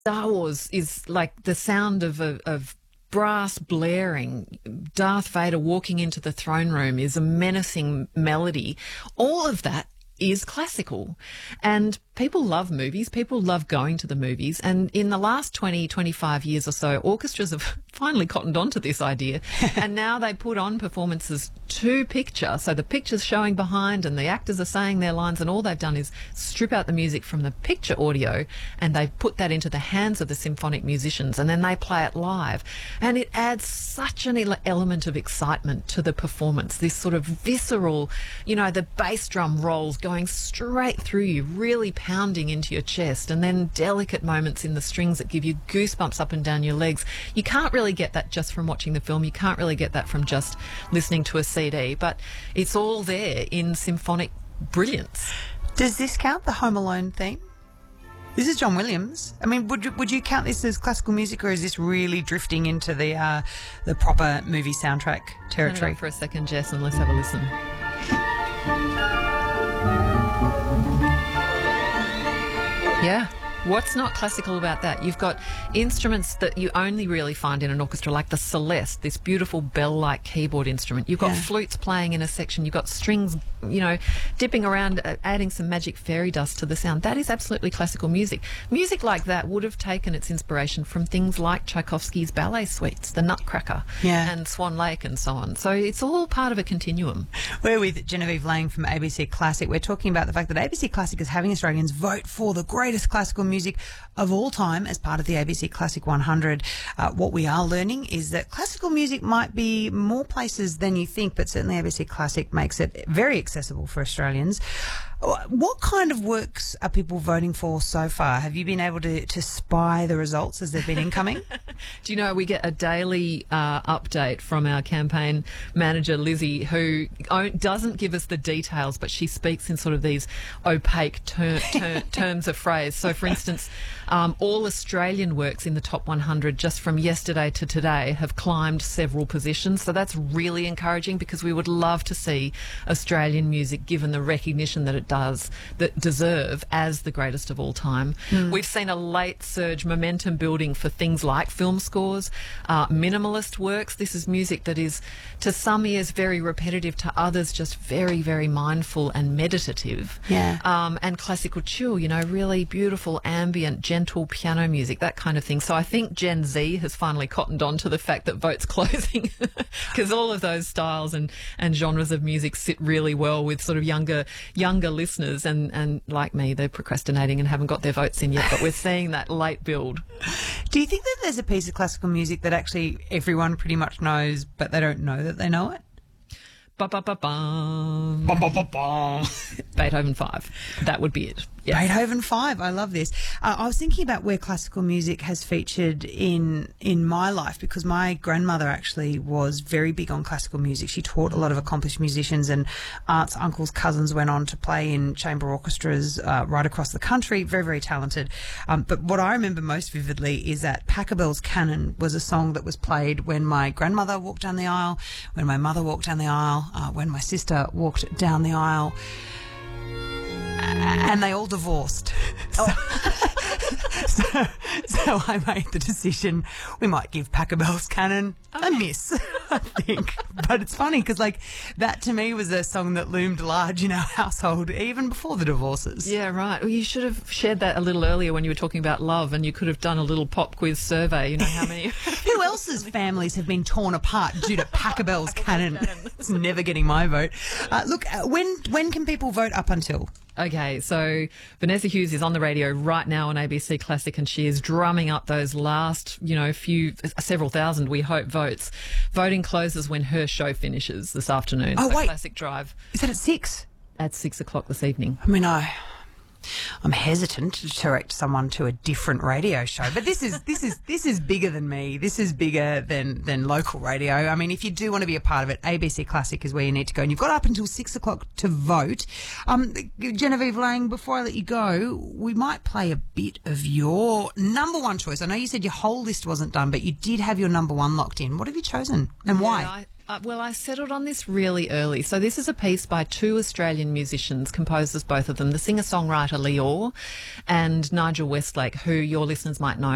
Star Wars is like the sound of brass blaring, Darth Vader walking into the throne room is a menacing melody. All of that is classical. And people love movies. People love going to the movies. And in the last 20, 25 years or so, orchestras have finally cottoned on to this idea. And now they put on performances to picture. So the picture's showing behind and the actors are saying their lines, and all they've done is strip out the music from the picture audio and they put that into the hands of the symphonic musicians, and then they play it live. And it adds such an element of excitement to the performance, this sort of visceral, you know, the bass drum rolls going straight through you, really pounding into your chest, and then delicate moments in the strings that give you goosebumps up and down your legs. You can't really get that just from watching the film. You can't really get that from just listening to a CD, but it's all there in symphonic brilliance. Does this count, the Home Alone theme? This is John Williams. I mean, would you count this as classical music, or is this really drifting into the proper movie soundtrack territory? Turn it up for a second, Jess, and let's have a listen. Yeah. What's not classical about that? You've got instruments that you only really find in an orchestra, like the Celeste, this beautiful bell-like keyboard instrument. You've got flutes playing in a section. You've got strings, you know, dipping around, adding some magic fairy dust to the sound. That is absolutely classical music. Music like that would have taken its inspiration from things like Tchaikovsky's ballet suites, the Nutcracker, and Swan Lake, and so on. So it's all part of a continuum. We're with Genevieve Lang from ABC Classic. We're talking about the fact that ABC Classic is having Australians vote for the greatest classical music of all time as part of the ABC Classic 100. What we are learning is that classical music might be more places than you think, but certainly ABC Classic makes it very accessible for Australians. What kind of works are people voting for so far? Have you been able to spy the results as they've been incoming? Do you know, we get a daily update from our campaign manager, Lizzie, who doesn't give us the details, but she speaks in sort of these opaque terms of phrase. So, for instance, all Australian works in the top 100 just from yesterday to today have climbed several positions. So that's really encouraging, because we would love to see Australian music given the recognition that it does, that deserve as the greatest of all time. We've seen a late surge, momentum building for things like film scores, minimalist works. This is music that is, to some ears, very repetitive, to others just very, very mindful and meditative. And classical chill, you know, really beautiful, ambient, gentle piano music, that kind of thing. So I think Gen Z has finally cottoned on to the fact that vote's closing, because all of those styles and genres of music sit really well with sort of younger listeners, and like me, they're procrastinating and haven't got their votes in yet, but we're seeing that late build. Do you think that there's a piece of classical music that actually everyone pretty much knows, but they don't know that they know it? Beethoven 5. That would be it. Yes. Beethoven 5. I love this. I was thinking about where classical music has featured in my life, because my grandmother actually was very big on classical music. She taught a lot of accomplished musicians, and aunts, uncles, cousins went on to play in chamber orchestras right across the country. Very, very talented. But what I remember most vividly is that Pachelbel's Canon was a song that was played when my grandmother walked down the aisle, when my mother walked down the aisle, when my sister walked down the aisle, and they all divorced. So I made the decision we might give Pachelbel's Canon a miss, I think. But it's funny because, like, that to me was a song that loomed large in our household even before the divorces. Yeah, right. Well, you should have shared that a little earlier when you were talking about love, and you could have done a little pop quiz survey. You know how many... Who else's families have been torn apart due to Pachelbel's Canon? It's never getting my vote. Look, when can people vote up until? Okay, so Vanessa Hughes is on the radio right now on ABC Classic, and she is drumming up those last, you know, several thousand, we hope, votes. Voting closes when her show finishes this afternoon. Oh, wait. Classic Drive. Is that at 6? At 6 o'clock this evening. I mean, I'm hesitant to direct someone to a different radio show, but this is bigger than me. This is bigger than local radio. I mean, if you do want to be a part of it, ABC Classic is where you need to go, and you've got up until 6 o'clock to vote. Genevieve Lang, before I let you go, we might play a bit of your number one choice. I know you said your whole list wasn't done, but you did have your number one locked in. What have you chosen, and why? Well, I settled on this really early. So this is a piece by two Australian musicians, composers, both of them, the singer-songwriter Lee Orr and Nigel Westlake, who your listeners might know